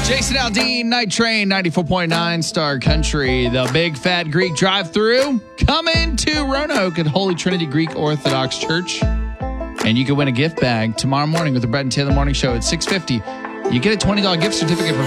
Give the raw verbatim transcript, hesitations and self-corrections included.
Jason Aldean, Night Train, ninety-four point nine Star Country. The Big Fat Greek Drive-Thru coming to Roanoke at Holy Trinity Greek Orthodox Church. And you can win a gift bag tomorrow morning with the Brett and Taylor Morning Show at six fifty. You get a twenty dollars gift certificate for